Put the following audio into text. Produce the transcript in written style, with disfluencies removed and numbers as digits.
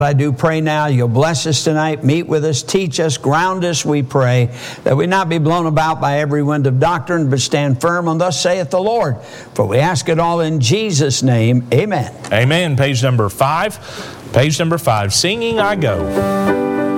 I do pray now you'll bless us tonight, meet with us, teach us, ground us, we pray, that we not be blown about by every wind of doctrine, but stand firm on thus saith the Lord. For we ask it all in Jesus' name, amen. Amen. Page number 5. Page number 5, Singing I Go.